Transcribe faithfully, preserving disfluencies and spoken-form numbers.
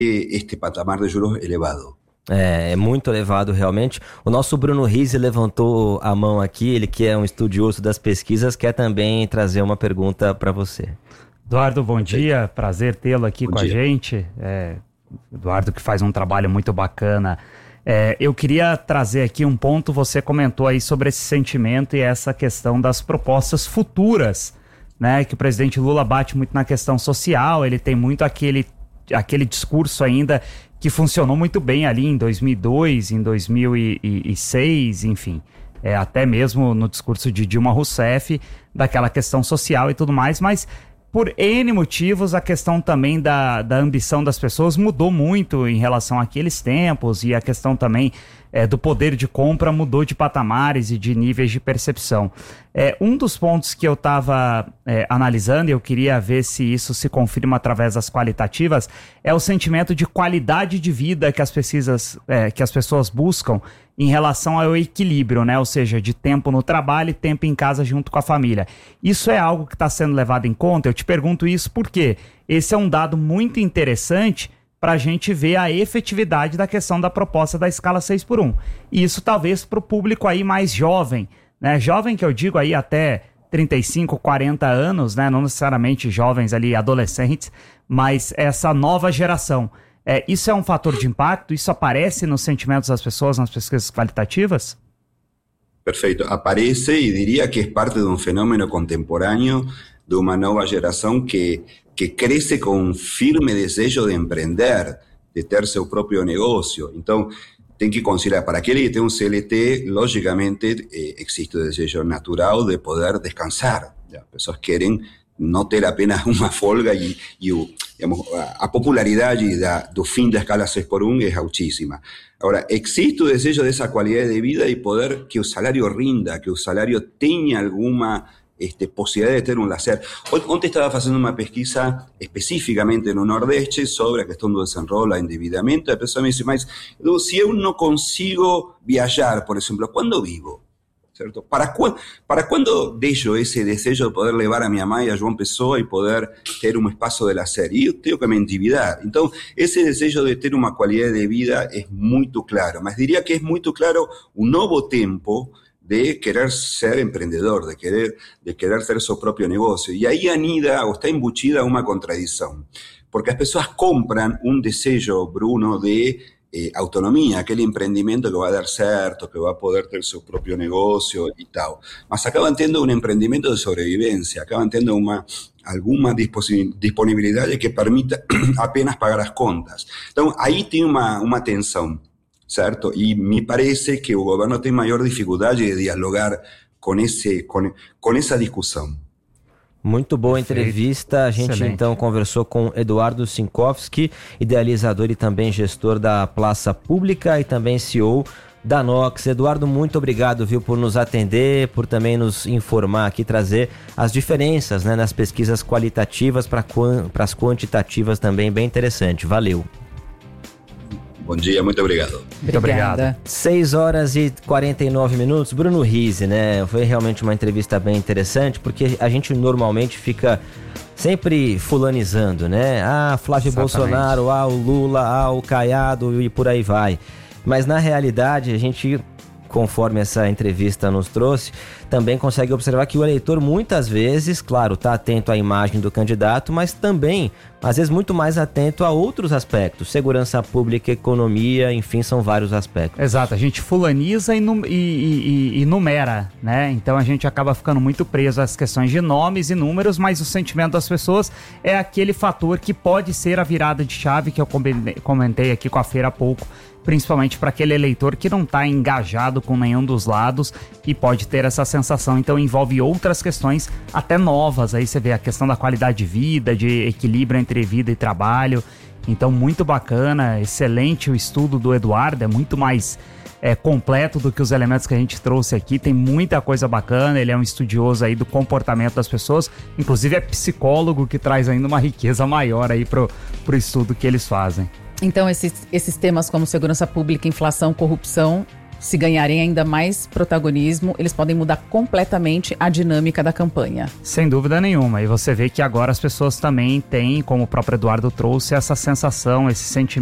este patamar de juros elevado. É, é muito elevado realmente. O nosso Bruno Rizzi levantou a mão aqui, ele que é um estudioso das pesquisas, quer também trazer uma pergunta para você. Eduardo, bom dia, prazer tê-lo aqui bom com dia. a gente. É, Eduardo que faz um trabalho muito bacana. É, eu queria trazer aqui um ponto, você comentou aí sobre esse sentimento e essa questão das propostas futuras, né? Que o presidente Lula bate muito na questão social, ele tem muito aquele, aquele discurso ainda que funcionou muito bem ali em dois mil e dois, em dois mil e seis, enfim, é, até mesmo no discurso de Dilma Rousseff, daquela questão social e tudo mais, mas por N motivos, a questão também da, da ambição das pessoas mudou muito em relação àqueles tempos, e a questão também é, do poder de compra mudou de patamares e de níveis de percepção. É, um dos pontos que eu estava é, analisando, e eu queria ver se isso se confirma através das qualitativas, é o sentimento de qualidade de vida que as pesquisas, é, que as pessoas buscam em relação ao equilíbrio, né? Ou seja, de tempo no trabalho e tempo em casa junto com a família. Isso é algo que está sendo levado em conta? Eu te pergunto isso porque esse é um dado muito interessante para a gente ver a efetividade da questão da proposta da escala seis por um. E isso talvez para o público aí mais jovem, né? Jovem que eu digo aí até trinta e cinco, quarenta anos, né? Não necessariamente jovens ali, adolescentes, mas essa nova geração. É, isso é um fator de impacto? Isso aparece nos sentimentos das pessoas nas pesquisas qualitativas? Perfeito. Aparece e diria que é parte de um fenômeno contemporâneo de uma nova geração que, que cresce com um firme desejo de empreender, de ter seu próprio negócio. Então, tem que considerar, para aquele que tem um C L T, logicamente, eh, existe o desejo natural de poder descansar. As pessoas querem não ter apenas uma folga e, e o, digamos, a, a popularidade da, do fim da escala seis por um é altíssima. Agora, existe o desejo dessa qualidade de vida e poder que o salário rinda, que o salário tenha alguma este, possibilidade de ter um lazer. Ontem estava fazendo uma pesquisa especificamente no Nordeste sobre a questão do desenrolo, endividamento, e a pessoa me disse, mas Edu, se eu não consigo viajar, por exemplo, quando vivo? Certo? Para, cu para quando deixo esse desejo de poder levar a minha mãe, a João Pessoa, e poder ter um espaço de lazer? E eu tenho que me endividar. Então, esse desejo de ter uma qualidade de vida é muito claro, mas diria que é muito claro um novo tempo de querer ser empreendedor, de querer, de querer ter seu próprio negócio. E aí anida, ou está embutida uma contradição, porque as pessoas compram um desejo, Bruno, de Eh, autonomia, aquele empreendimento que vai dar certo, que vai poder ter seu próprio negócio e tal. Mas acabam tendo um empreendimento de sobrevivência, acabam tendo uma, alguma disponibilidade que permita apenas pagar as contas. Então, aí tem uma, uma tensão, certo? E me parece que o governo tem maior dificuldade de dialogar com, esse, com, com essa discussão. Muito boa Perfeito. Entrevista. A gente Excelente. Então conversou com Eduardo Sinkowski, idealizador e também gestor da Praça Pública e também C E O da Nox. Eduardo, muito obrigado, viu, por nos atender, por também nos informar aqui, trazer as diferenças, né, nas pesquisas qualitativas para as quantitativas também, bem interessante. Valeu. Bom dia, muito obrigado. Muito obrigado. seis horas e quarenta e nove minutos. Bruno Rizzi, né? Foi realmente uma entrevista bem interessante, porque a gente normalmente fica sempre fulanizando, né? Ah, Flávio Exatamente. Bolsonaro, ah, o Lula, ah, o Caiado e por aí vai. Mas na realidade a gente, conforme essa entrevista nos trouxe, também consegue observar que o eleitor muitas vezes, claro, está atento à imagem do candidato, mas também, às vezes, muito mais atento a outros aspectos, segurança pública, economia, enfim, são vários aspectos. Exato, a gente fulaniza e, num, e, e, e numera, né? Então a gente acaba ficando muito preso às questões de nomes e números, mas o sentimento das pessoas é aquele fator que pode ser a virada de chave que eu comentei aqui com a Feira há pouco, principalmente para aquele eleitor que não está engajado com nenhum dos lados e pode ter essa sensação. Então envolve outras questões até novas, aí você vê a questão da qualidade de vida, de equilíbrio entre vida e trabalho. Então muito bacana, excelente o estudo do Eduardo, é muito mais é, completo do que os elementos que a gente trouxe aqui, tem muita coisa bacana, ele é um estudioso aí do comportamento das pessoas, inclusive é psicólogo, que traz ainda uma riqueza maior aí pro, pro estudo que eles fazem. Então, esses, esses temas como segurança pública, inflação, corrupção se ganharem ainda mais protagonismo, eles podem mudar completamente a dinâmica da campanha. Sem dúvida nenhuma. E você vê que agora as pessoas também têm, como o próprio Eduardo trouxe, essa sensação, esse sentimento